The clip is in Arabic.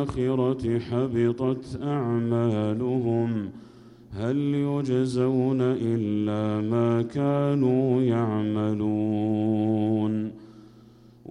الآخرة حبطت أعمالهم هل يجزون إلا ما كانوا يعملون